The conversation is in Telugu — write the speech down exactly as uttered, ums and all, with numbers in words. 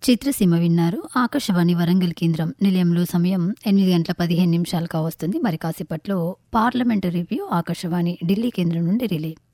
చిత్రసీమ విన్నారు. ఆకాశవాణి వరంగల్ కేంద్రం నిలయంలో సమయం ఎనిమిది గంటల పదిహేను నిమిషాలు కావస్తుంది. మరి కాసేపట్లో పార్లమెంటరీ రివ్యూ ఆకాశవాణి ఢిల్లీ కేంద్రం నుండి రిలే.